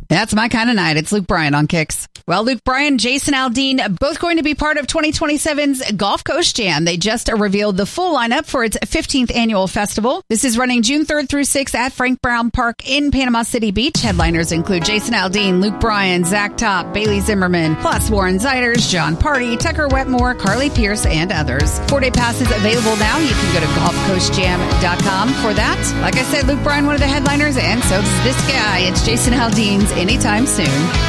That's my kind of night. It's Luke Bryan on Kicks. Well, Luke Bryan, Jason Aldean, both going to be part of 2027's Gulf Coast Jam. They just revealed the full lineup for its 15th annual festival. This is running June 3rd through 6th at Frank Brown Park in Panama City Beach. Headliners include Jason Aldean, Luke Bryan, Zach Top, Bailey Zimmerman, plus Warren Zeiders, John Party, Tucker Wetmore, Carly Pierce, and others. 4-day passes available now. You can go to GulfCoastJam.com for that. Like I said, Luke Bryan, one of the headliners, and so does this guy. It's Jason Aldean's Anytime Soon.